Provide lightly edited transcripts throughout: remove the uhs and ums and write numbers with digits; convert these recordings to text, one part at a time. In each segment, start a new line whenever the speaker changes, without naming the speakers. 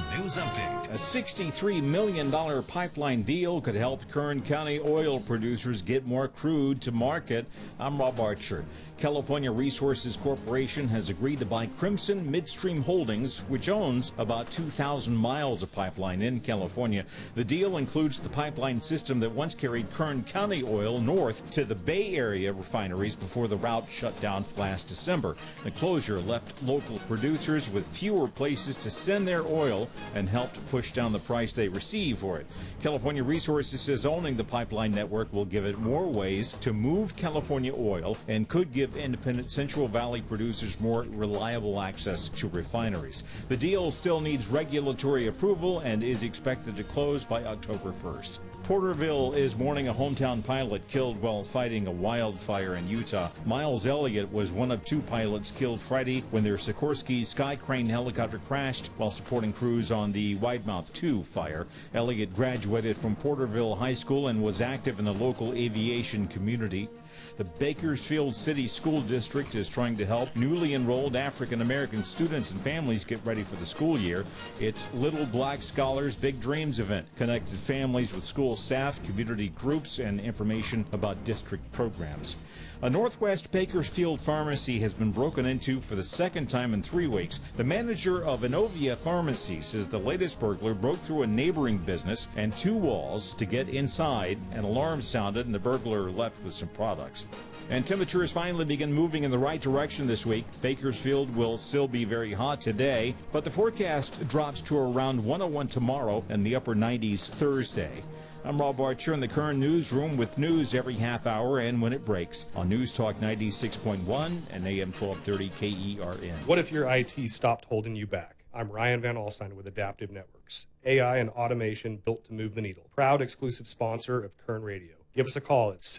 News Update.
A $63 million pipeline deal could help Kern County oil producers get more crude to market. I'm Rob Archer. California Resources Corporation has agreed to buy Crimson Midstream Holdings, which owns about 2,000 miles of pipeline in California. The deal includes the pipeline system that once carried Kern County oil north to the Bay Area refineries before the route shut down last December. The closure left local producers with fewer places to send their oil and helped push down the price they receive for it. California Resources says owning the pipeline network will give it more ways to move California oil and could give independent Central Valley producers more reliable access to refineries. The deal still needs regulatory approval and is expected to close by October 1st. Porterville is mourning a hometown pilot killed while fighting a wildfire in Utah. Miles Elliott was one of two pilots killed Friday when their Sikorsky Sky Crane helicopter crashed while supporting crews on the Widemouth 2 fire. Elliott graduated from Porterville High School and was active in the local aviation community. The Bakersfield City School District is trying to help newly enrolled African-American students and families get ready for the school year. It's Little Black Scholars Big Dreams event connected families with school staff, community groups, and information about district programs. A Northwest Bakersfield pharmacy has been broken into for the second time in 3 weeks. The manager of Innovia Pharmacy says the latest burglar broke through a neighboring business and 2 walls to get inside. An alarm sounded and the burglar left with some products. And temperatures finally begin moving in the right direction this week. Bakersfield will still be very hot today, but the forecast drops to around 101 tomorrow and the upper 90s Thursday. I'm Rob Archer in the Kern Newsroom with news every half hour and when it breaks on News Talk 96.1 and AM 1230 KERN.
What if your IT stopped holding you back? I'm Ryan Van Alstyne with Adaptive Networks, AI and automation built to move the needle. Proud exclusive sponsor of Kern Radio. Give us a call at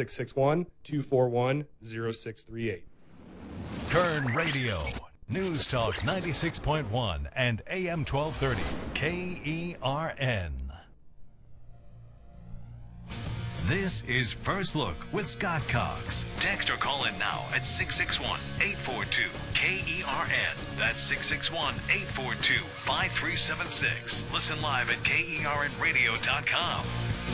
661-241-0638.
Kern Radio. News Talk 96.1 and AM 1230 KERN. This is First Look with Scott Cox. Text or call in now at 661-842-KERN. That's 661-842-5376. Listen live at KERNradio.com.